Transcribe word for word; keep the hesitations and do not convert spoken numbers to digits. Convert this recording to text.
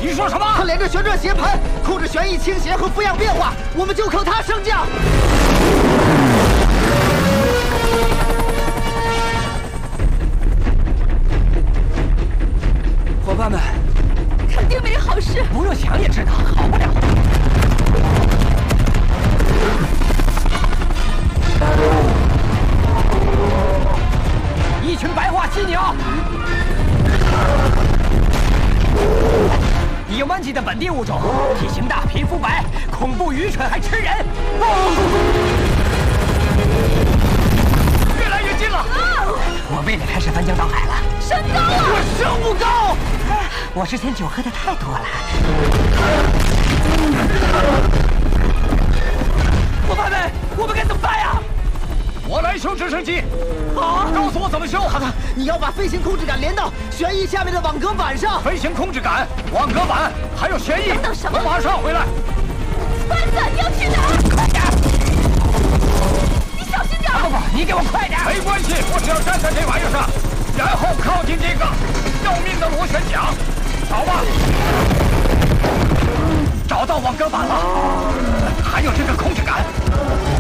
你说什么？ 它连着旋转斜盘，控制旋翼倾斜和负氧变化，我们就靠它升降。 伙伴们， 肯定没好事。 不用想也知道好不了。一群白化犀鸟。 伊万级的本地物种，体型大，皮肤白，恐怖愚蠢，还吃人。越来越近了，我胃里开始翻江倒海了。 升高了， 我升不高。 我之前酒喝的太多了。伙伴们，我们该怎么办呀？我来修直升机。好，告诉我怎么修。 好的，你要把飞行控制杆连到旋翼下面的网格板上。 飞行控制杆、网格板还有旋翼。 等等什么？ 我马上回来。 班子，你要去哪儿？ 快点！ 你小心点！ 不不，你给我快点！没关系，我只要站在这玩意上，然后靠近这个要命的螺旋桨。找吧，找到网格板了，还有这个控制杆。